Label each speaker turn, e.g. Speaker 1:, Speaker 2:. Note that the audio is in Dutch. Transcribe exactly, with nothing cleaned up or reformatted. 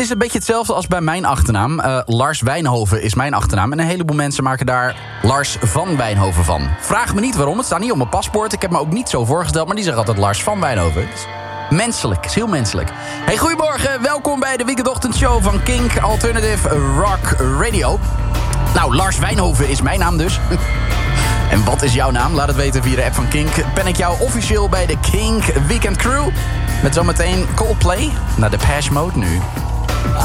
Speaker 1: Het is een beetje hetzelfde als bij mijn achternaam. Uh, Lars Wijnhoven is mijn achternaam. En een heleboel mensen maken daar Lars van Wijnhoven van. Vraag me niet waarom, het staat niet op mijn paspoort. Ik heb me ook niet zo voorgesteld, maar die zeggen altijd Lars van Wijnhoven. Het is menselijk, het is heel menselijk. Hey, goedemorgen, welkom bij de weekendochtendshow van Kink Alternative Rock Radio. Nou, Lars Wijnhoven is mijn naam dus. En wat is jouw naam? Laat het weten via de app van Kink. Ben ik jou officieel bij de Kink Weekend Crew? Met zometeen Coldplay naar Depeche Mode nu.